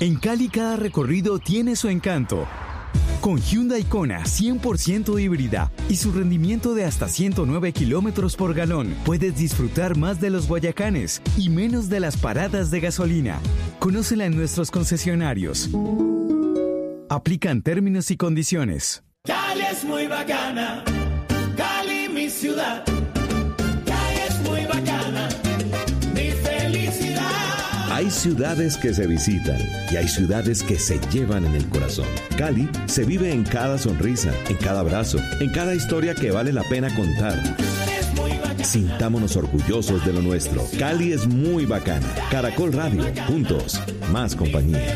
En Cali cada recorrido tiene su encanto. Con Hyundai Kona 100% híbrida y su rendimiento de hasta 109 kilómetros por galón, puedes disfrutar más de los Guayacanes y menos de las paradas de gasolina. Conócela en nuestros concesionarios. Aplican términos y condiciones. Cali es muy bacana, Cali mi ciudad. Cali es muy bacana, mi felicidad. Hay ciudades que se visitan y hay ciudades que se llevan en el corazón. Cali se vive en cada sonrisa, en cada abrazo, en cada historia que vale la pena contar. Sintámonos orgullosos de lo nuestro. Cali es muy bacana. Caracol Radio, juntos, más compañía.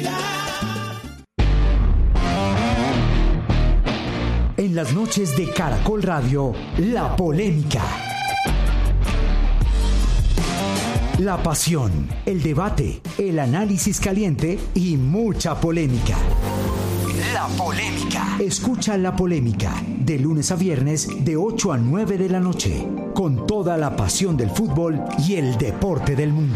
En las noches de Caracol Radio, la polémica. La pasión, el debate, el análisis caliente y mucha polémica. La polémica. Escucha La Polémica de lunes a viernes de 8 a 9 de la noche, con toda la pasión del fútbol y el deporte del mundo.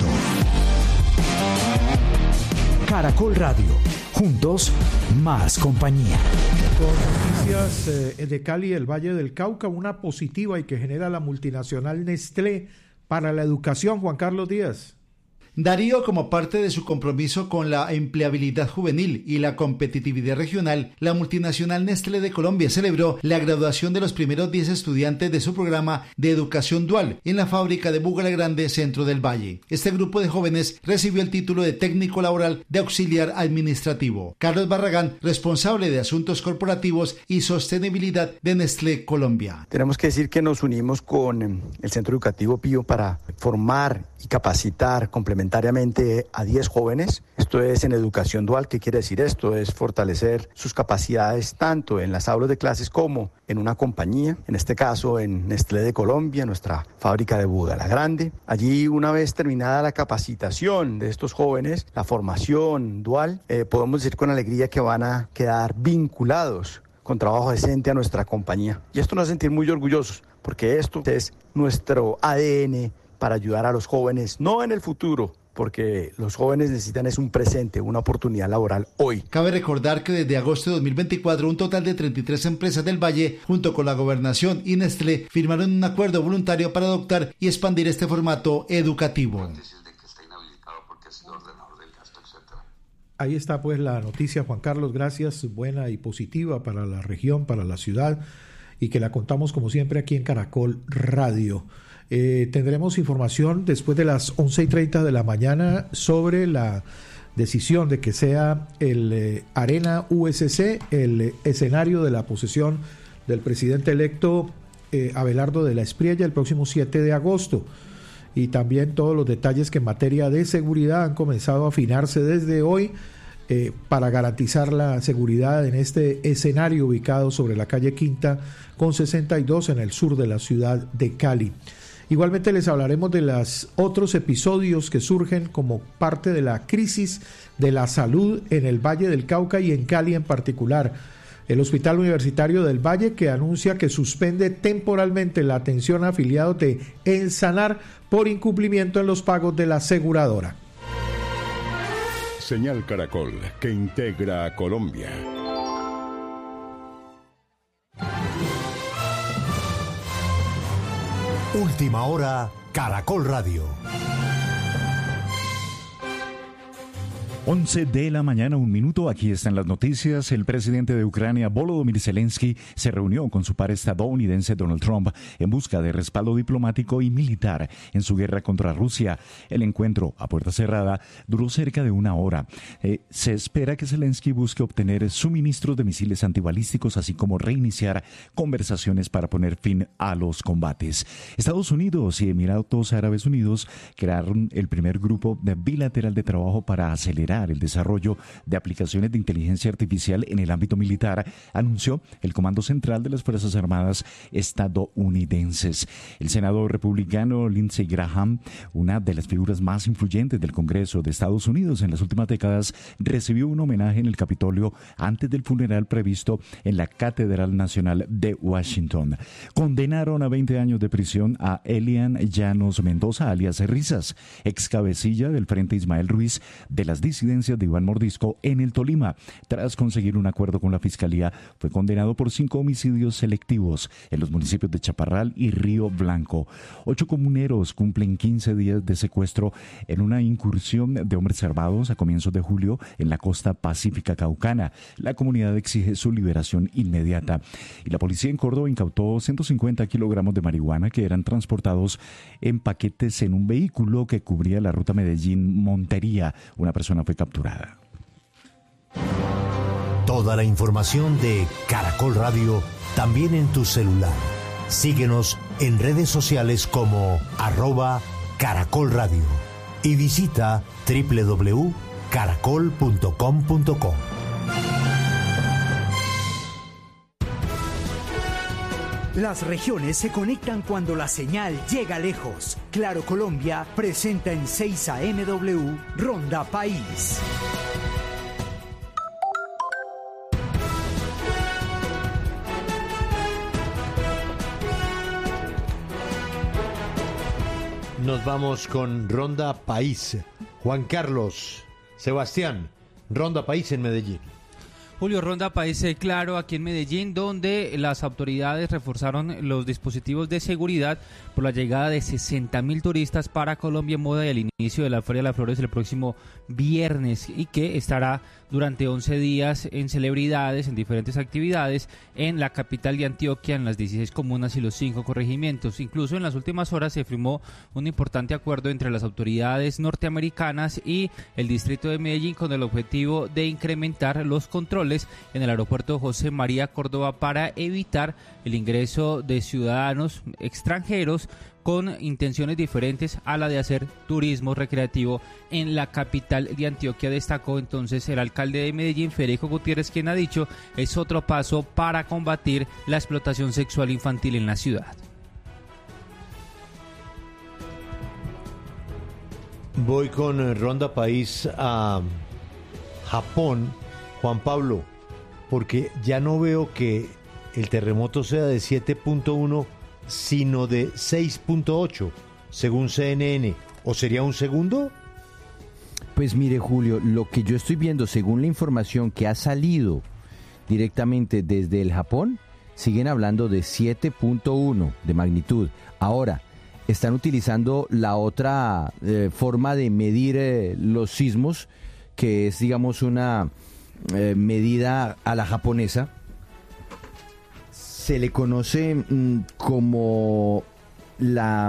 Caracol Radio, juntos, más compañía. Con noticias de Cali y el Valle del Cauca, una positiva y que genera la multinacional Nestlé para la educación. Juan Carlos Díaz. Darío, como parte de su compromiso con la empleabilidad juvenil y la competitividad regional, la multinacional Nestlé de Colombia celebró la graduación de los primeros 10 estudiantes de su programa de educación dual en la fábrica de Bugalagrande, centro del Valle. Este grupo de jóvenes recibió el título de técnico laboral de auxiliar administrativo. Carlos Barragán, responsable de asuntos corporativos y sostenibilidad de Nestlé Colombia. Tenemos que decir que nos unimos con el Centro Educativo Pío para formar y capacitar complementariamente a 10 jóvenes. Esto es en educación dual. ¿Qué quiere decir esto? Es fortalecer sus capacidades tanto en las aulas de clases como en una compañía, en este caso en Nestlé de Colombia, nuestra fábrica de Bugalagrande. Allí, una vez terminada la capacitación de estos jóvenes, la formación dual, podemos decir con alegría que van a quedar vinculados con trabajo decente a nuestra compañía. Y esto nos hace sentir muy orgullosos, porque esto es nuestro ADN para ayudar a los jóvenes, no en el futuro, porque los jóvenes necesitan es un presente, una oportunidad laboral hoy. Cabe recordar que desde agosto de 2024 un total de 33 empresas del Valle, junto con la Gobernación y Nestlé, firmaron un acuerdo voluntario para adoptar y expandir este formato educativo. Ahí está pues la noticia, Juan Carlos, gracias, buena y positiva para la región, para la ciudad, y que la contamos como siempre aquí en Caracol Radio. Tendremos información después de las 11:30 de la mañana sobre la decisión de que sea el Arena USC el escenario de la posesión del presidente electo Abelardo de la Espriella el próximo 7 de agosto. Y también todos los detalles que en materia de seguridad han comenzado a afinarse desde hoy para garantizar la seguridad en este escenario ubicado sobre la calle Quinta con 62 en el sur de la ciudad de Cali. Igualmente les hablaremos de los otros episodios que surgen como parte de la crisis de la salud en el Valle del Cauca y en Cali en particular. El Hospital Universitario del Valle, que anuncia que suspende temporalmente la atención a afiliados de Ensanar por incumplimiento en los pagos de la aseguradora. Señal Caracol, que integra a Colombia. Última hora, Caracol Radio. 11 de la mañana, 1 minuto. Aquí están las noticias. El presidente de Ucrania, Volodymyr Zelensky, se reunió con su par estadounidense Donald Trump en busca de respaldo diplomático y militar en su guerra contra Rusia. El encuentro, a puerta cerrada, duró cerca de 1 hora. Se espera que Zelensky busque obtener suministros de misiles antibalísticos, así como reiniciar conversaciones para poner fin a los combates. Estados Unidos y Emiratos Árabes Unidos crearon el primer grupo bilateral de trabajo para acelerar el desarrollo de aplicaciones de inteligencia artificial en el ámbito militar, anunció el Comando Central de las Fuerzas Armadas estadounidenses. El senador republicano Lindsey Graham, una de las figuras más influyentes del Congreso de Estados Unidos en las últimas décadas, recibió un homenaje en el Capitolio antes del funeral previsto en la Catedral Nacional de Washington. Condenaron a 20 años de prisión a Elian Llanos Mendoza, alias Risas, ex cabecilla del Frente Ismael Ruiz de las disidencias residencia de Iván Mordisco en el Tolima. Tras conseguir un acuerdo con la Fiscalía, fue condenado por 5 homicidios selectivos en los municipios de Chaparral y Río Blanco. 8 comuneros cumplen 15 días de secuestro en una incursión de hombres armados a comienzos de julio en la costa pacífica caucana. La comunidad exige su liberación inmediata. Y la policía en Córdoba incautó 150 kilogramos de marihuana que eran transportados en paquetes en un vehículo que cubría la ruta Medellín-Montería. Una persona fue capturada. Toda la información de Caracol Radio también en tu celular. Síguenos en redes sociales como @Caracol Radio y visita www.caracol.com.co. Las regiones se conectan cuando la señal llega lejos. Claro Colombia presenta en 6 AM Ronda País. Nos vamos con Ronda País. Juan Carlos, Sebastián, Ronda País en Medellín. Julio, Ronda País Claro aquí en Medellín, donde las autoridades reforzaron los dispositivos de seguridad por la llegada de 60.000 turistas para Colombia en Moda y el inicio de la Feria de las Flores el próximo viernes, y que estará durante 11 días en celebridades, en diferentes actividades en la capital de Antioquia, en las 16 comunas y los 5 corregimientos. Incluso en las últimas horas se firmó un importante acuerdo entre las autoridades norteamericanas y el distrito de Medellín con el objetivo de incrementar los controles en el aeropuerto José María Córdoba para evitar el ingreso de ciudadanos extranjeros con intenciones diferentes a la de hacer turismo recreativo en la capital de Antioquia. Destacó entonces el alcalde de Medellín, Federico Gutiérrez, quien ha dicho es otro paso para combatir la explotación sexual infantil en la ciudad. Voy con Ronda País a Japón, Juan Pablo, porque ya no veo que el terremoto sea de 7.1, sino de 6.8, según CNN. ¿O sería un segundo? Pues mire, Julio, lo que yo estoy viendo, según la información que ha salido directamente desde el Japón, siguen hablando de 7.1 de magnitud. Ahora, están utilizando la otra forma de medir los sismos, que es, digamos, una medida a la japonesa. Se le conoce como la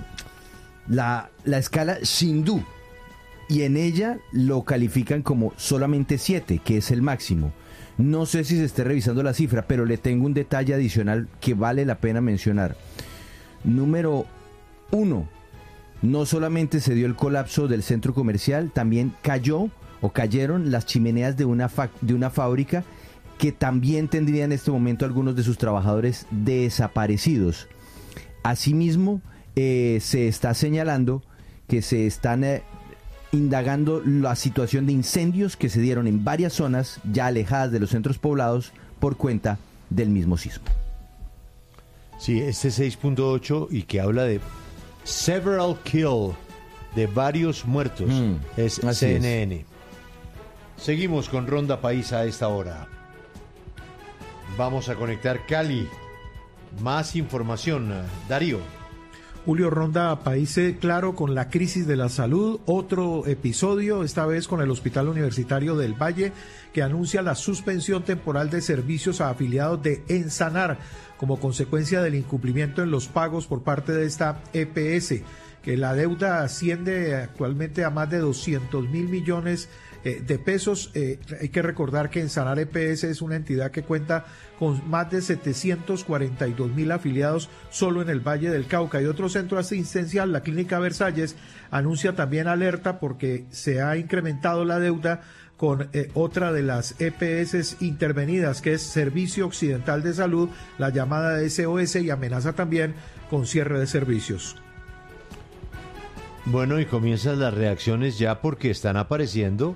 escala Shindú, y en ella lo califican como solamente 7, que es el máximo. No sé si se esté revisando la cifra, pero le tengo un detalle adicional que vale la pena mencionar. Número 1, no solamente se dio el colapso del centro comercial, también cayeron las chimeneas de una fábrica, que también tendría en este momento algunos de sus trabajadores desaparecidos. Asimismo, se está señalando que se están indagando la situación de incendios que se dieron en varias zonas ya alejadas de los centros poblados por cuenta del mismo sismo. Sí, este 6.8 y que habla de several kill, de varios muertos, es CNN. Seguimos con Ronda País a esta hora. Vamos a conectar Cali. Más información, Darío. Julio, Ronda País Claro con la crisis de la salud. Otro episodio, esta vez con el Hospital Universitario del Valle, que anuncia la suspensión temporal de servicios a afiliados de Ensanar como consecuencia del incumplimiento en los pagos por parte de esta EPS, que la deuda asciende actualmente a más de 200.000 millones de pesos. Hay que recordar que Ensanar EPS es una entidad que cuenta con más de 742.000 afiliados solo en el Valle del Cauca. Y otro centro asistencial, la Clínica Versalles, anuncia también alerta porque se ha incrementado la deuda con otra de las EPS intervenidas, que es Servicio Occidental de Salud, la llamada SOS, y amenaza también con cierre de servicios. Bueno, y comienzan las reacciones ya porque están apareciendo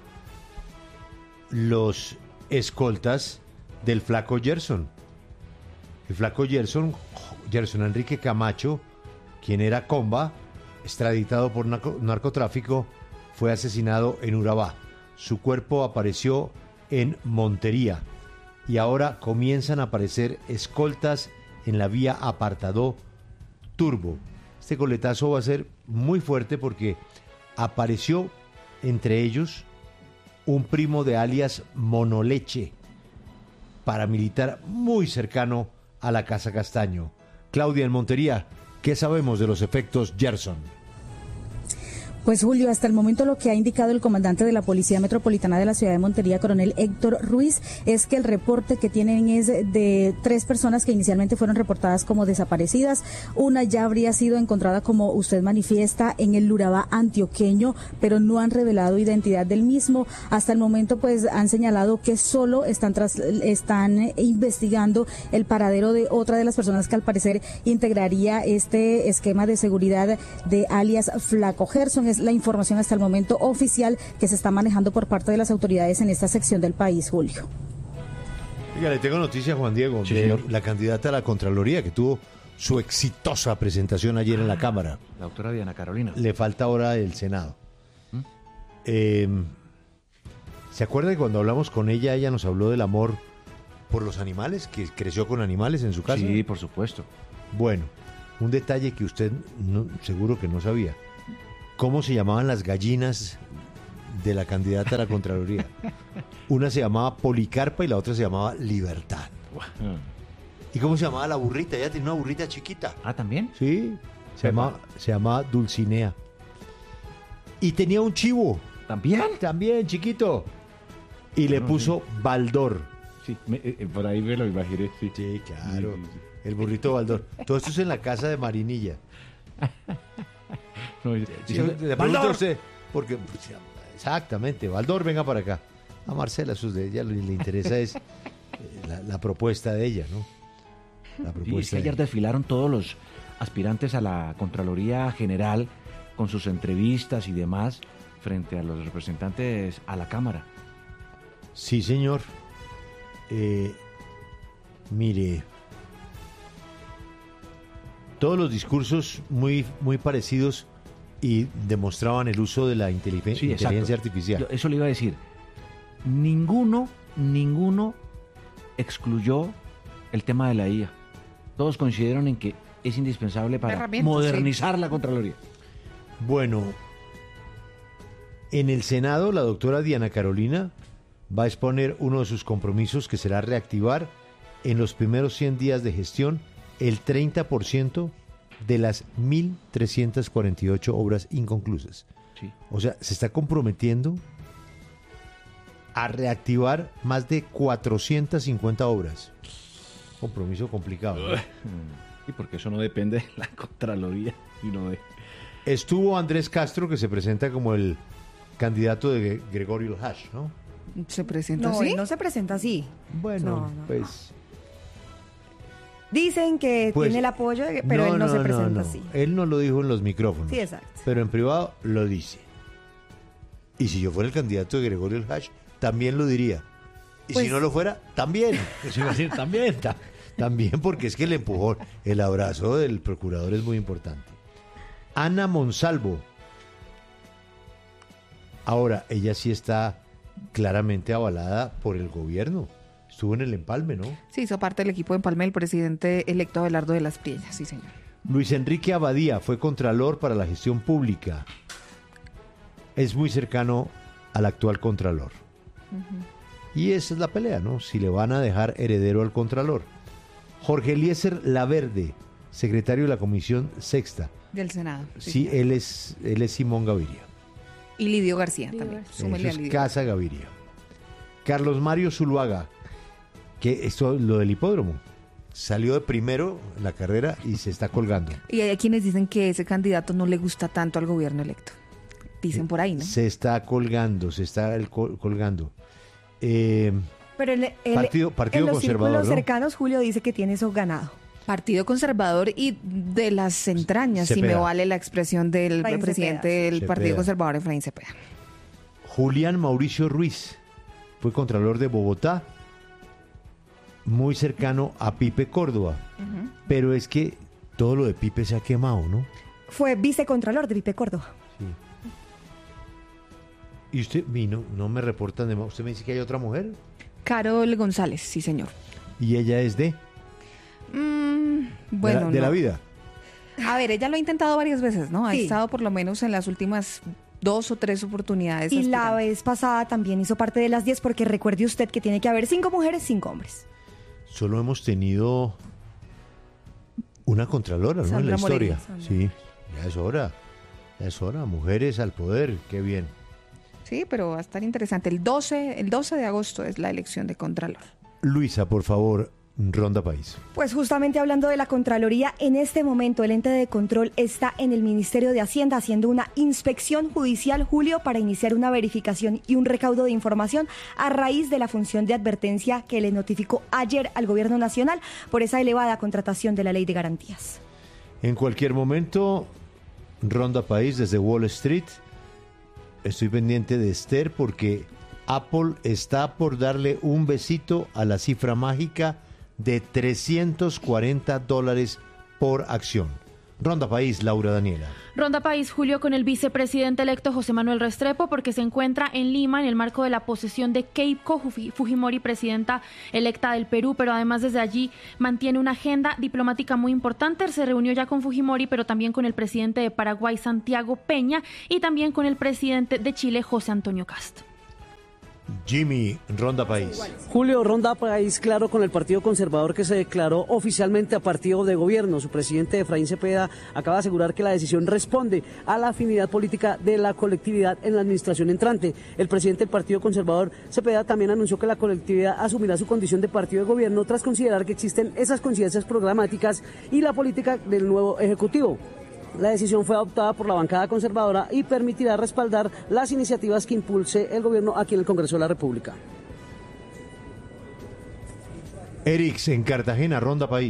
los escoltas del flaco Gerson. El flaco Gerson Enrique Camacho, quien era comba, extraditado por narcotráfico, fue asesinado en Urabá. su cuerpo apareció en Montería y ahora comienzan a aparecer escoltas en la vía Apartadó Turbo. Este coletazo va a ser muy fuerte porque apareció entre ellos un primo de alias Monoleche, paramilitar muy cercano a la Casa Castaño. Claudia, en Montería, ¿qué sabemos de los efectos Gerson? Pues Julio, hasta el momento lo que ha indicado el comandante de la Policía Metropolitana de la ciudad de Montería, coronel Héctor Ruiz, es que el reporte que tienen es de 3 personas que inicialmente fueron reportadas como desaparecidas. Una ya habría sido encontrada, como usted manifiesta, en el Urabá antioqueño, pero no han revelado identidad del mismo. Hasta el momento pues han señalado que solo están investigando el paradero de otra de las personas que al parecer integraría este esquema de seguridad de alias Flaco Gerson. Es la información hasta el momento oficial que se está manejando por parte de las autoridades en esta sección del país, Julio. Oiga, le tengo noticia a Juan Diego, sí, de la candidata a la Contraloría que tuvo su exitosa presentación ayer en la Cámara. La doctora Diana Carolina. Le falta ahora el Senado. ¿Se acuerda que cuando hablamos con ella, ella nos habló del amor por los animales, que creció con animales en su casa? Sí, por supuesto. Bueno, un detalle que usted seguro que no sabía. ¿Cómo se llamaban las gallinas de la candidata a la Contraloría? Una se llamaba Policarpa y la otra se llamaba Libertad. ¿Y cómo se llamaba la burrita? Ella tenía una burrita chiquita. ¿Ah, también? Sí, se llamaba Dulcinea. Y tenía un chivo. ¿También? También, chiquito. Y le puso Baldor. Sí, por ahí me lo imaginé, sí. Sí, claro. El burrito Baldor. Todo esto es en la casa de Marinilla. No, le pregunto a usted, porque exactamente, Baldor, venga para acá. A Marcela, eso de ella le interesa es la propuesta de ella, ¿no? La propuesta. Sí, es que ayer desfilaron todos los aspirantes a la Contraloría General con sus entrevistas y demás frente a los representantes a la Cámara. Sí, señor. Mire, todos los discursos muy parecidos y demostraban el uso de la inteligencia artificial. Eso le iba a decir. Ninguno excluyó el tema de la IA. Todos coincidieron en que es indispensable para modernizar la Contraloría. Bueno, en el Senado la doctora Diana Carolina va a exponer uno de sus compromisos, que será reactivar en los primeros 100 días de gestión el 30% de las 1.348 obras inconclusas. Sí. O sea, se está comprometiendo a reactivar más de 450 obras. Compromiso complicado, ¿no? Y porque eso no depende de la Contraloría, sino de... Estuvo Andrés Castro, que se presenta como el candidato de Gregorio Hash, ¿no? ¿Se presenta así? No se presenta así. Bueno, pues... Dicen que tiene el apoyo, pero él no se presenta así. Él no lo dijo en los micrófonos. Sí, exacto. Pero en privado lo dice. Y si yo fuera el candidato de Gregorio El Hash, también lo diría. Y pues, si no lo fuera, también. También, porque es que el empujón, el abrazo del procurador es muy importante. Ana Monsalvo. Ahora, ella sí está claramente avalada por el gobierno. Estuvo en el empalme, ¿no? Sí, hizo parte del equipo de empalme el presidente electo Abelardo de las Priellas, sí, señor. Luis Enrique Abadía fue contralor para la gestión pública. Es muy cercano al actual contralor. Y esa es la pelea, ¿no? Si le van a dejar heredero al contralor. Jorge Eliezer Laverde, secretario de la Comisión Sexta. Del Senado. Sí, él es Simón Gaviria. Y Lidio García también. Eso es Casa Gaviria. Carlos Mario Zuluaga, que esto lo del hipódromo. Salió de primero en la carrera y se está colgando. Y hay quienes dicen que ese candidato no le gusta tanto al gobierno electo. Dicen por ahí, ¿no? Se está colgando. Pero Partido en los Conservador, círculos ¿no? cercanos, Julio dice que tiene eso ganado. Partido Conservador y de las entrañas, Cepeda. si me vale la expresión del Efraín presidente Cepeda. del Cepeda. Partido Conservador, Efraín Cepeda. Julián Mauricio Ruiz fue contralor de Bogotá, muy cercano a Pipe Córdoba. Pero es que todo lo de Pipe se ha quemado, ¿no? Fue vicecontralor de Pipe Córdoba. Sí. ¿Y usted no me reportan de más? ¿Usted me dice que hay otra mujer? Carol González, sí, señor. ¿Y ella es de? Bueno, de la vida. A ver, ella lo ha intentado varias veces, ¿no? Ha Sí. estado por lo menos en las últimas 2 o 3 oportunidades. Y la aspirante. vez pasada también hizo parte de las 10 porque recuerde usted que tiene que haber 5 mujeres, 5 hombres. Solo hemos tenido una contralora, ¿no? En la Sandra historia. Moreira, Sí, ya es hora. Ya es hora. Mujeres al poder. Qué bien. Sí, pero va a estar interesante. El 12 de agosto es la elección de Contralor. Luisa, por favor, Ronda País. Pues justamente hablando de la Contraloría, en este momento el ente de control está en el Ministerio de Hacienda haciendo una inspección judicial, Julio, para iniciar una verificación y un recaudo de información a raíz de la función de advertencia que le notificó ayer al Gobierno Nacional por esa elevada contratación de la Ley de Garantías. En cualquier momento, Ronda País desde Wall Street. Estoy pendiente de Esther porque Apple está por darle un besito a la cifra mágica de $340 por acción. Ronda País, Laura Daniela. Ronda País, Julio, con el vicepresidente electo José Manuel Restrepo, porque se encuentra en Lima en el marco de la posesión de Keiko Fujimori, presidenta electa del Perú, pero además desde allí mantiene una agenda diplomática muy importante. Se reunió ya con Fujimori, pero también con el presidente de Paraguay, Santiago Peña, y también con el presidente de Chile, José Antonio Kast. Jimmy, Ronda País. Julio, Ronda País, claro, con el Partido Conservador que se declaró oficialmente a partido de gobierno. Su presidente, Efraín Cepeda, acaba de asegurar que la decisión responde a la afinidad política de la colectividad en la administración entrante. El presidente del Partido Conservador, Cepeda, también anunció que la colectividad asumirá su condición de partido de gobierno tras considerar que existen esas coincidencias programáticas y la política del nuevo Ejecutivo. La decisión fue adoptada por la bancada conservadora y permitirá respaldar las iniciativas que impulse el gobierno aquí en el Congreso de la República. Erix, en Cartagena, Ronda País.